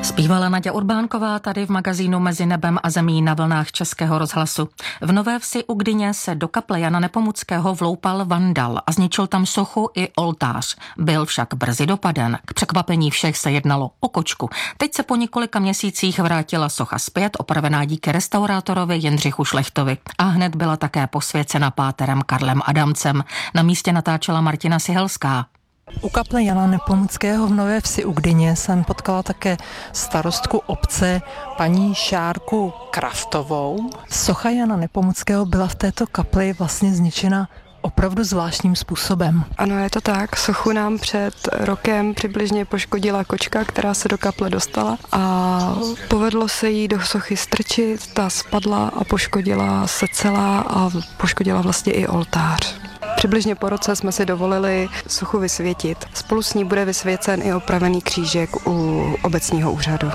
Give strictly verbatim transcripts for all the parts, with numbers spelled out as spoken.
Zpívala Naďa Urbánková tady v magazínu Mezi nebem a zemí na vlnách Českého rozhlasu. V Nové Vsi u Gdyně se do kaple Jana Nepomuckého vloupal vandal a zničil tam sochu i oltář. Byl však brzy dopaden. K překvapení všech se jednalo o kočku. Teď se po několika měsících vrátila socha zpět, opravená díky restaurátorovi Jindřichu Šlechtovi. A hned byla také posvěcena páterem Karlem Adamcem. Na místě natáčela Martina Sihelská. U kaple Jana Nepomuckého v Nové Vsi u Gdyně jsem potkala také starostku obce paní Šárku Kraftovou. Socha Jana Nepomuckého byla v této kapli vlastně zničena opravdu zvláštním způsobem. Ano, je to tak. Sochu nám před rokem přibližně poškodila kočka, která se do kaple dostala a povedlo se jí do sochy strčit, ta spadla a poškodila se celá a poškodila vlastně i oltář. Přibližně po roce jsme si dovolili sochu vysvětit. Spolu s ní bude vysvěcen i opravený křížek u obecního úřadu.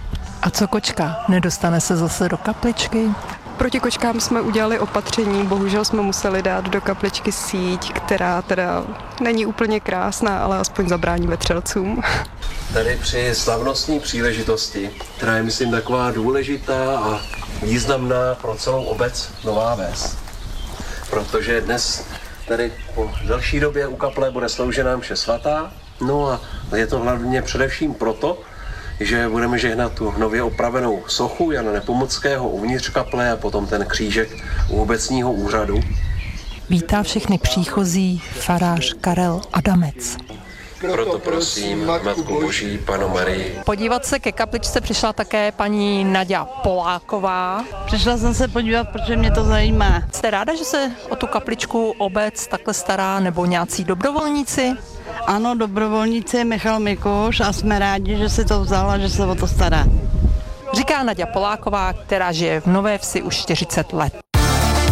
A co kočka? Nedostane se zase do kapličky? Proti kočkám jsme udělali opatření, bohužel jsme museli dát do kapličky síť, která teda není úplně krásná, ale aspoň zabrání vetřelcům. Tady při slavnostní příležitosti, která je, myslím, taková důležitá a významná pro celou obec Nová Ves. Protože dnes tady po delší době u kaple bude sloužena mše svatá, no a je to hlavně především proto, že budeme žehnat tu nově opravenou sochu Jana Nepomuckého uvnitř kaple a potom ten křížek u obecního úřadu. Vítá všechny příchozí farář Karel Adamec. Proto prosím, Matku Boží, Panu Marii. Podívat se ke kapličce přišla také paní Naďa Poláková. Přišla jsem se podívat, protože mě to zajímá. Jste ráda, že se o tu kapličku obec takhle stará, nebo nějací dobrovolníci? Ano, dobrovolníci Michal Mikuš a jsme rádi, že si to vzala, že se o to stará. Říká Naďa Poláková, která žije v Nové Vsi už čtyřicet let.